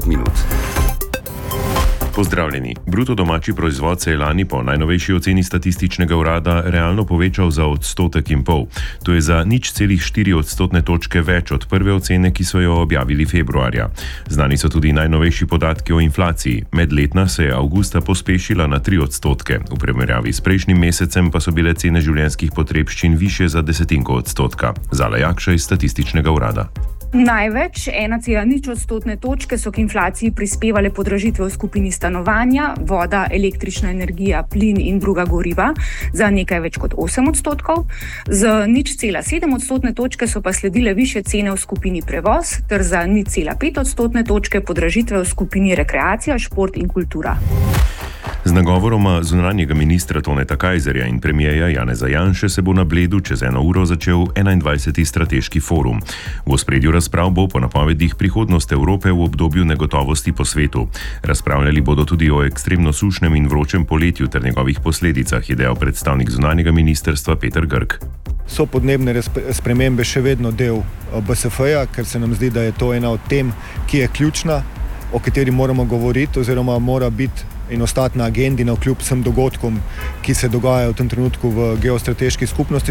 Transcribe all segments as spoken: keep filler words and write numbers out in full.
minut. Pozdravljeni. Bruto domači proizvod se je lani po najnovejši oceni statističnega urada realno povečal za odstotek in pol. To je za nič celih štiri odstotne točke več od prve ocene, ki so jo objavili februarja. Znani so tudi najnovejši podatki o inflaciji. Medletna se je avgusta pospešila na tri odstotke. V primerjavi s prejšnjim mesecem pa so bile cene življenjskih potrebščin višje za desetinko odstotka. Zala Jakša iz statističnega urada. Največ, ena cela nič odstotne točke, so k inflaciji prispevale podražitve v skupini stanovanja, voda, električna energija, plin in druga goriva za nekaj več kot osem odstotkov. Z nič cela sedem odstotne točke so pa sledile višje cene v skupini prevoz ter za nič cela pet odstotne točke podražitve v skupini rekreacija, šport in kultura. Z nagovoroma zunanjega ministra Toneta Kajzerja in premierja Janeza Janše se bo na Bledu čez eno uro začel enaindvajseti strateški forum. V ospredju razprav bo po napovedih prihodnost Evrope v obdobju negotovosti po svetu. Razpravljali bodo tudi o ekstremno sušnem in vročem poletju ter njegovih posledicah, je dejal predstavnik zunanjega ministrstva Peter Grk. So podnebne spremembe še vedno del B S F-ja, ker se nam zdi, da je to ena od tem, ki je ključna, o kateri moramo govoriti oziroma mora biti in ostati na agendi navkljub vsem dogodkom, ki se dogajajo v tem trenutku v geostrateški skupnosti.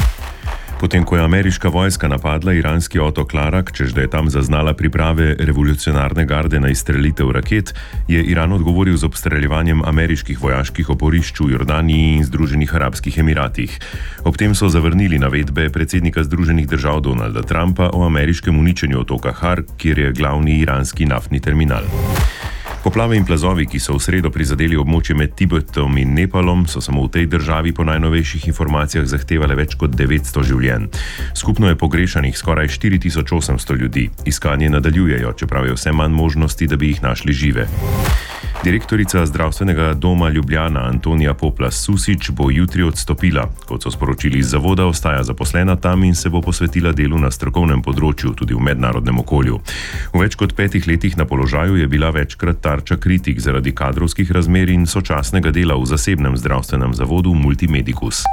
Potem, ko je ameriška vojska napadla iranski otok Larak, češ da je tam zaznala priprave revolucionarne garde na izstrelitev raket, je Iran odgovoril z obstreljevanjem ameriških vojaških oporišč v Jordaniji in Združenih arabskih emiratih. Ob tem so zavrnili navedbe predsednika Združenih držav Donalda Trumpa o ameriškem uničenju otoka Har, kjer je glavni iranski naftni terminal. Poplave in plazovi, ki so v sredo prizadeli območje med Tibetom in Nepalom, so samo v tej državi po najnovejših informacijah zahtevale več kot devetsto življenj. Skupno je pogrešanih skoraj štiri tisoč osemsto ljudi. Iskanje nadaljujejo, čeprav je vse manj možnosti, da bi jih našli žive. Direktorica zdravstvenega doma Ljubljana Antonija Poplas Susič bo jutri odstopila. Kot so sporočili iz zavoda, ostaja zaposlena tam in se bo posvetila delu na strokovnem področju, tudi v mednarodnem okolju. V več kot petih letih na položaju je bila večkrat tarča kritik zaradi kadrovskih razmer in sočasnega dela v zasebnem zdravstvenem zavodu Multimedicus.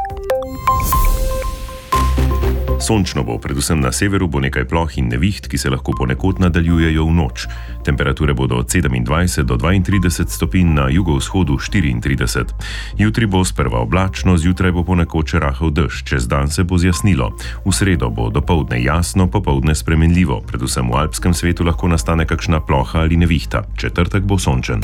Sončno bo, predvsem na severu bo nekaj ploh in neviht, ki se lahko ponekod nadaljujejo v noč. Temperature bodo od sedemindvajset do dvaintrideset stopinj, na jugovzhodu štiriintrideset. Jutri bo sprva oblačno, zjutraj bo ponekod še rahel dež, čez dan se bo zjasnilo. V sredo bo dopoldne jasno, popoldne spremenljivo. Predvsem v alpskem svetu lahko nastane kakšna ploha ali nevihta. Četrtek bo sončen.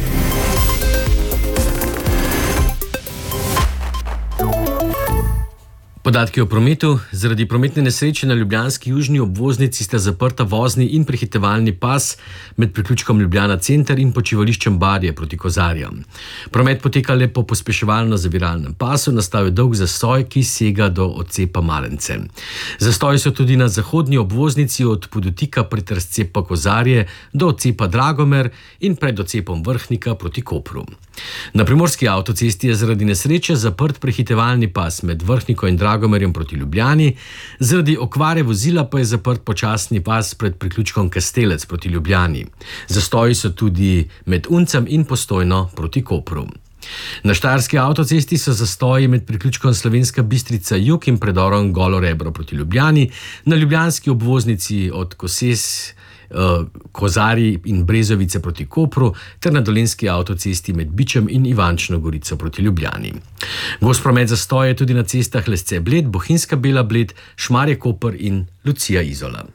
Podatki o prometu. Zaradi prometne nesreče na ljubljanski južni obvoznici sta zaprta vozni in prehitevalni pas med priključkom Ljubljana center in počivališčem Barje proti Kozarjem. Promet poteka le po pospeševalno-zaviralnem pasu, nastal je dolg zastoj, ki sega do odcepa Malence. Zastoji so tudi na zahodni obvoznici od Podutika prek razcepa Kozarje do odcepa Dragomer in pred odcepom Vrhnika proti Kopru. Na primorski avtocesti je zaradi nesreče zaprt prehitevalni pas med Vrhniko in Dragomerjem proti Ljubljani, zaradi okvare vozila pa je zaprt počasni pas pred priključkom Kastelec proti Ljubljani. Zastoji so tudi med Uncem in Postojno proti Kopru. Na štajerski avtocesti so zastoji med priključkom Slovenska Bistrica jug in predorom Golo Rebro proti Ljubljani, na ljubljanski obvoznici od Koses, Kozarji in Brezovice proti Kopru ter na dolenjski avtocesti med Bičem in Ivančno Gorico proti Ljubljani. Gost promet zastoje tudi na cestah Lesce Bled, Bohinjska Bela Bled, Šmarje Koper in Lucija Izola.